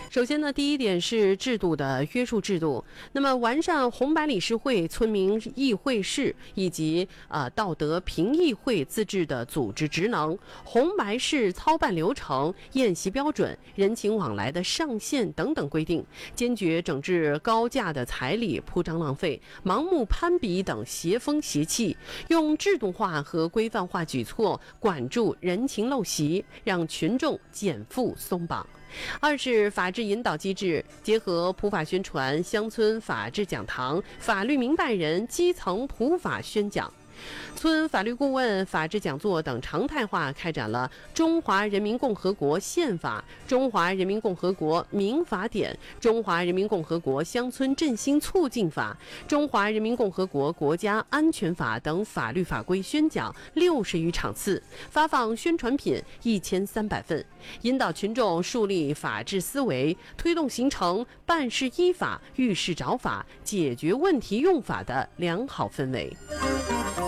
首先呢，第一点是制度的约束制度。那么完善红白理事会、村民议会室以及道德评议会自治的组织职能、红白事操办流程、宴席标准、人情往来的上限等等规定，坚决整治高价的彩礼铺张浪费、盲目攀比等邪风邪气，用制度化和规范化举措管住人情陋习，让群众减负松绑。二是法治引导机制，结合普法宣传、乡村法治讲堂、法律明白人、基层普法宣讲、村法律顾问、法治讲座等常态化开展了《中华人民共和国宪法》、《中华人民共和国民法典》、《中华人民共和国乡村振兴促进法》、《中华人民共和国国家安全法》等法律法规宣讲60余场次，发放宣传品1300份，引导群众树立法治思维，推动形成办事依法、遇事找法、解决问题用法的良好氛围。